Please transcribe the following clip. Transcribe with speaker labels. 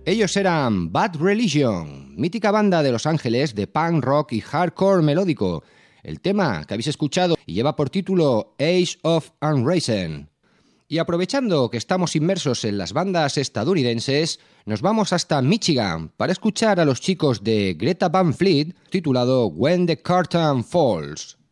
Speaker 1: Ellos eran Bad Religion, mítica banda de Los Ángeles de punk rock y hardcore melódico. El tema que habéis escuchado lleva por título Age of Unreason. Y aprovechando que estamos inmersos en las bandas estadounidenses, nos vamos hasta Michigan para escuchar a los chicos de Greta Van Fleet titulado When the Curtain Falls.